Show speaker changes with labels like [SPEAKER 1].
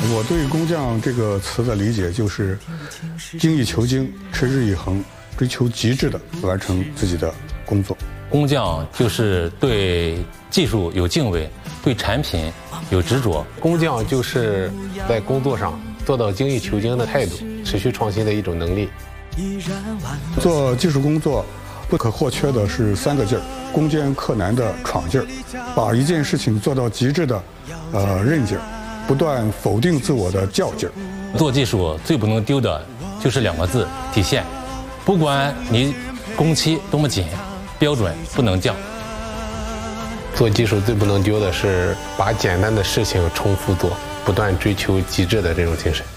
[SPEAKER 1] 我对工匠这个词的理解就是精益求精、持之以恒，追求极致的完成自己的工作。
[SPEAKER 2] 工匠就是对技术有敬畏，对产品有执着。
[SPEAKER 3] 工匠就是在工作上做到精益求精的态度，持续创新的一种能力。
[SPEAKER 1] 做技术工作不可或缺的是3个劲儿：攻坚克难的闯劲儿，把一件事情做到极致的韧劲儿，不断否定自我的较劲儿。
[SPEAKER 2] 做技术最不能丢的就是2个字：体现。不管你工期多么紧，标准不能降。
[SPEAKER 3] 做技术最不能丢的是把简单的事情重复做，不断追求极致的这种精神。